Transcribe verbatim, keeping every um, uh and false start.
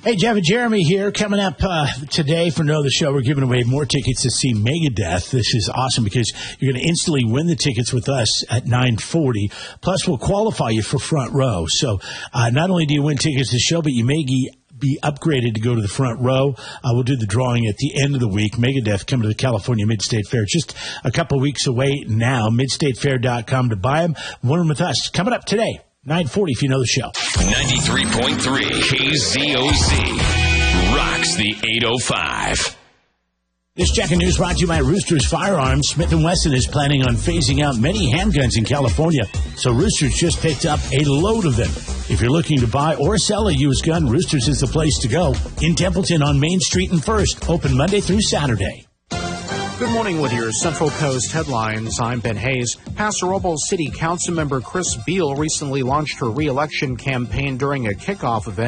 Hey, Jeff and Jeremy here. Coming up uh, today for Know the Show, we're giving away more tickets to see Megadeth. This is awesome because you're going to instantly win the tickets with us at nine forty. Plus, we'll qualify you for front row. So uh, not only do you win tickets to the show, but you may be upgraded to go to the front row. Uh, we'll do the drawing at the end of the week. Megadeth coming to the California Mid-State Fair. Just a couple weeks away now. mid state fair dot com to buy them. Win them with us. Coming up today. nine forty if you know the show. ninety-three point three K Z O Z rocks the eight oh five. This Checkin' News brought to you by Roosters Firearms. Smith and Wesson is planning on phasing out many handguns in California, so Roosters just picked up a load of them. If you're looking to buy or sell a used gun, Roosters is the place to go. In Templeton on Main Street and First, open Monday through Saturday. Good morning with your Central Coast headlines. I'm Ben Hayes. Paso Robles City Councilmember Chris Beal recently launched her re-election campaign during a kickoff event